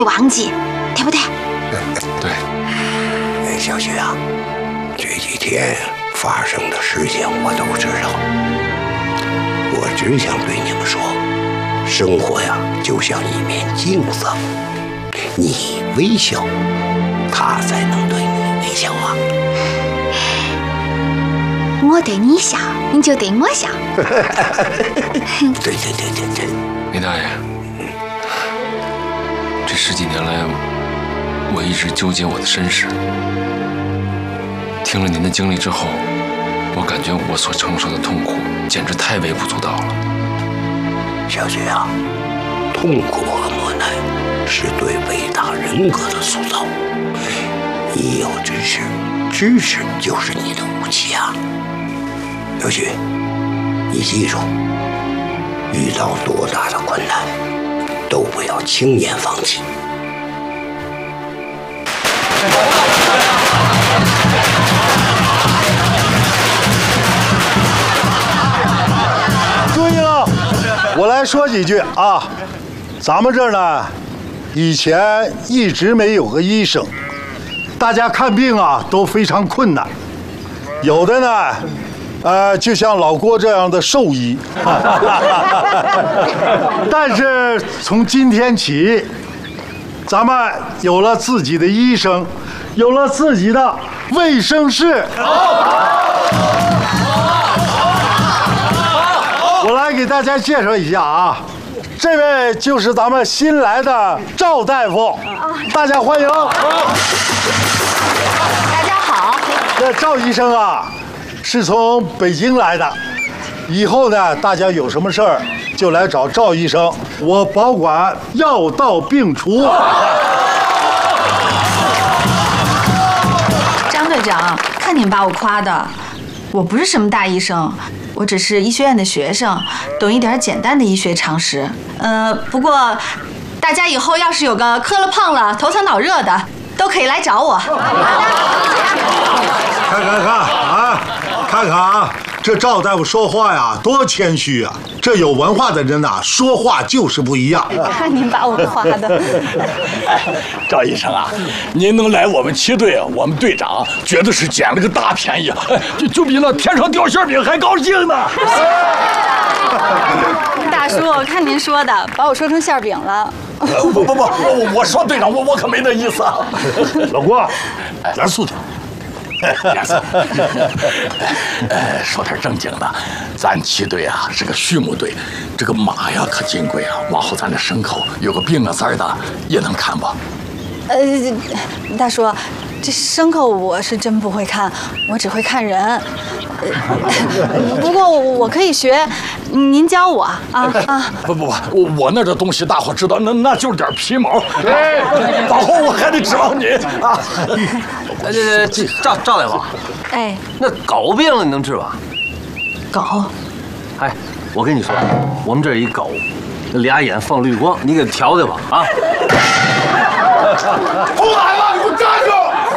忘记，对不对？ 对。 小雪啊，这几天发生的事情我都知道，我只想对你们说，生活呀就像一面镜子，你微笑，它才能对你微笑啊。 我对你笑，你就对我笑。 对。 梅大爷，这10几年来，我一直纠结我的身世。听了您的经历之后，我感觉我所承受的痛苦简直太微不足道了。 小雪啊，痛苦和磨难是对伟大人格的塑造。你有知识，知识就是你的武器啊。小雪，你记住，遇到多大的困难，都不要轻言放弃。 注意了，我来说几句啊。咱们这儿呢，以前一直没有个医生，大家看病啊都非常困难。有的呢，就像老郭这样的兽医，但是从今天起，咱们有了自己的医生，有了自己的卫生室。我来给大家介绍一下啊，这位就是咱们新来的赵大夫，大家欢迎。 大家好。 这赵医生啊，是从北京来的。以后呢，大家有什么事儿就来找赵医生，我保管药到病除。 张队长，看您把我夸的，我不是什么大医生，我只是医学院的学生，懂一点简单的医学常识。不过大家以后要是有个磕了碰了、头疼脑热的，都可以来找我。 看看啊，这赵大夫说话呀，多谦虚啊！这有文化的人呐，说话就是不一样。 看您把我夸的。 赵医生啊，您能来我们七队啊，我们队长绝对是捡了个大便宜，就比那天上掉馅饼还高兴呢。 大叔，我看您说的，把我说成馅饼了。 不，我说队长，我可没那意思啊。 老郭，严肃点。 严肃。说点正经的，咱七队啊是个畜牧队，这个马呀可金贵啊。往后咱这牲口有个病了灾的也能看不？ 大叔，这牲口我是真不会看，我只会看人。不过我可以学，您教我啊。 不，我那这东西大伙知道，那就是点皮毛。往后我还得指望您啊。 赵大夫， 哎， 那狗病了你能治吧？ 狗？ 哎，我跟你说，我们这儿一狗，俩眼放绿光，你给它调调吧啊！ 不来了，你给我站住！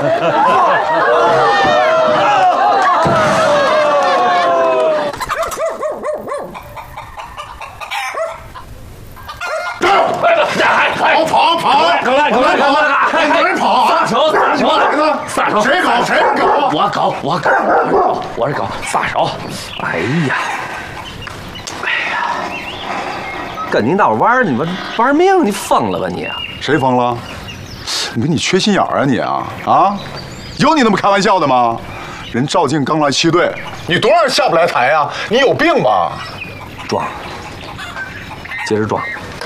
跑！有人跑！撒手！谁狗？我是狗，撒手！ 哎呀，跟您闹玩，你们玩命，你疯了吧你？ 谁疯了？你缺心眼儿啊你啊！有你那么开玩笑的吗？人赵静刚来七队，你多少人下不来台呀？你有病吧？ 装，接着装。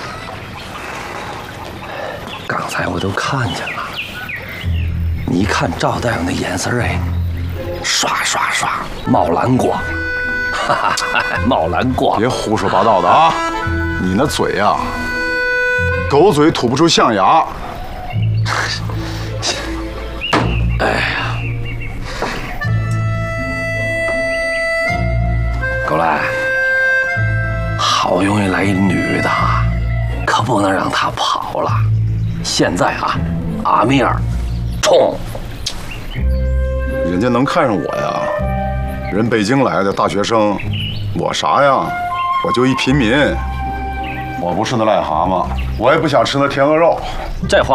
刚才我都看见了，你看赵大夫那眼神哎，刷冒蓝光，冒蓝光！ 别胡说八道的啊！你那嘴呀，狗嘴吐不出象牙。 哎呀，狗来，好容易来一女的，可不能让她跑了。现在啊，阿米尔，冲！ 人家能看上我呀？人北京来的大学生，我啥呀？我就一平民，我不是那癞蛤蟆，我也不想吃那天鹅肉。 这话